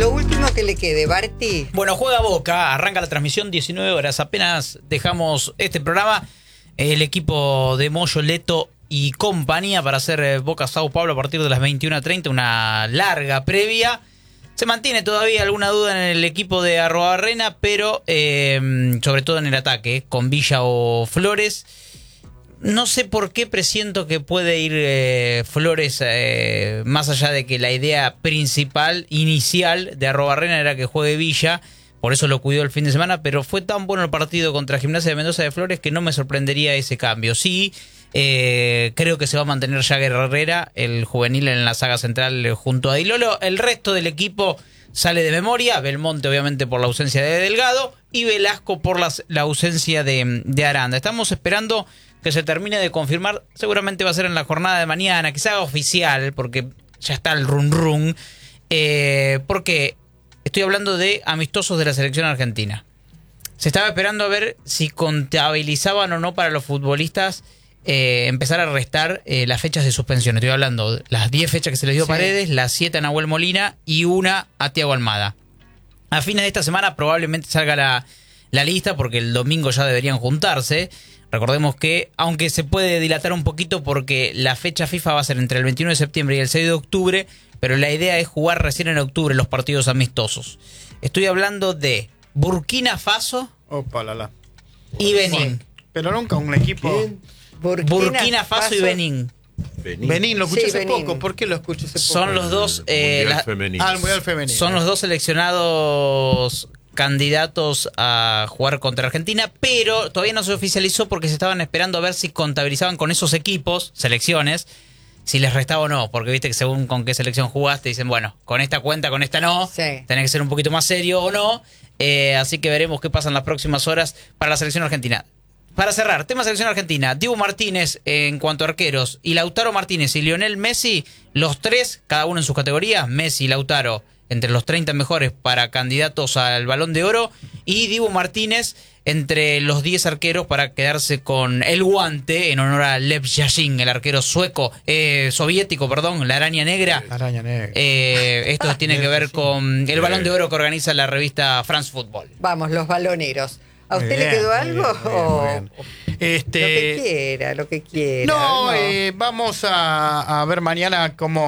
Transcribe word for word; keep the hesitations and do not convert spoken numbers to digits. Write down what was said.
lo último que le quede, Barti. Bueno, juega Boca, arranca la transmisión, diecinueve horas. Apenas dejamos este programa, el equipo de Moyo, Leto y compañía para hacer Boca Sao Paulo a partir de las veintiuna treinta, una larga previa. Se mantiene todavía alguna duda en el equipo de Arruabarrena, pero eh, sobre todo en el ataque, con Villa o Flores. No sé por qué presiento que puede ir eh, Flores, eh, más allá de que la idea principal, inicial de Arruabarrena era que juegue Villa, por eso lo cuidó el fin de semana, pero fue tan bueno el partido contra Gimnasia de Mendoza de Flores que no me sorprendería ese cambio. Sí, eh, creo que se va a mantener Jagger Herrera, el juvenil, en la saga central junto a Dilolo. El resto del equipo sale de memoria, Belmonte obviamente por la ausencia de Delgado y Velasco por las, la ausencia de, de Aranda. Estamos esperando que se termine de confirmar, seguramente va a ser en la jornada de mañana, que se haga oficial, porque ya está el run run, eh, porque estoy hablando de amistosos de la selección argentina. Se estaba esperando a ver si contabilizaban o no para los futbolistas eh, empezar a restar eh, las fechas de suspensión. Estoy hablando de las diez fechas que se les dio a Paredes, las siete a Nahuel Molina y una a Thiago Almada. A fines de esta semana probablemente salga la, la lista, porque el domingo ya deberían juntarse. Recordemos que, aunque se puede dilatar un poquito porque la fecha FIFA va a ser entre el veintiuno de septiembre y el seis de octubre, pero la idea es jugar recién en octubre los partidos amistosos. Estoy hablando de Burkina Faso Opa, la, la. y Benín. Pero nunca un equipo... Burkina, Burkina Faso, Faso y Benín. Benín, Benín lo escuché sí, hace Benín. poco. ¿Por qué lo escuché hace poco? Son los dos... Eh, la, ah, el Mundial Femenino. Son los dos seleccionados candidatos a jugar contra Argentina, pero todavía no se oficializó porque se estaban esperando a ver si contabilizaban con esos equipos, selecciones, si les restaba o no, porque viste que según con qué selección jugaste dicen, bueno, con esta cuenta, con esta no, sí. Tenés que ser un poquito más serio o no, eh, así que veremos qué pasa en las próximas horas para la selección argentina. Para cerrar, tema selección argentina, Dibu Martínez eh, en cuanto a arqueros y Lautaro Martínez y Lionel Messi, los tres, cada uno en sus categorías, Messi y Lautaro entre los treinta mejores para candidatos al Balón de Oro, y Dibu Martínez entre los diez arqueros para quedarse con el guante en honor a Lev Yashin, el arquero sueco, eh, soviético, perdón, la araña negra. La araña negra. Eh, esto tiene que ver con el Balón de Oro que organiza la revista France Football. Vamos, los baloneros. ¿A usted Muy le bien, quedó algo? muy bien, muy bien, o, muy bien. Este, lo que quiera, lo que quiera. No, no. Eh, vamos a, a ver mañana cómo...